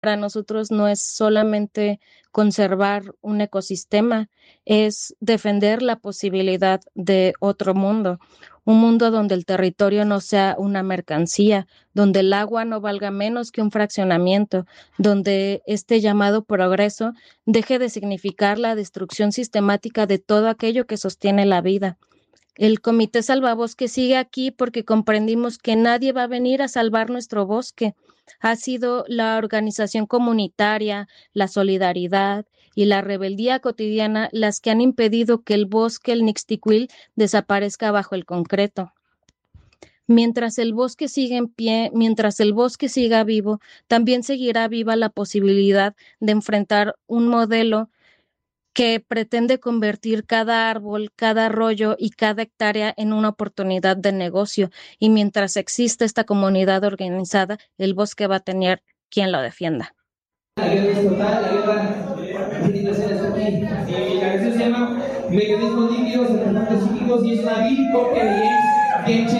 para nosotros no es solamente conservar un ecosistema, es defender la posibilidad de otro mundo, un mundo donde el territorio no sea una mercancía, donde el agua no valga menos que un fraccionamiento, donde este llamado progreso deje de significar la destrucción sistemática de todo aquello que sostiene la vida. El Comité Salvabosque sigue aquí porque comprendimos que nadie va a venir a salvar nuestro bosque. Ha sido la organización comunitaria, la solidaridad y la rebeldía cotidiana las que han impedido que el bosque, el Nixtiquil, desaparezca bajo el concreto. Mientras el bosque siga en pie, mientras el bosque siga vivo, también seguirá viva la posibilidad de enfrentar un modelo que pretende convertir cada árbol, cada arroyo y cada hectárea en una oportunidad de negocio. Y mientras exista esta comunidad organizada, el bosque va a tener quien lo defienda. La guerra es total, la guerra tiene que ser aquí. La canción se llama Mecanismos líquidos en los mundos psíquicos y es una vil copia de James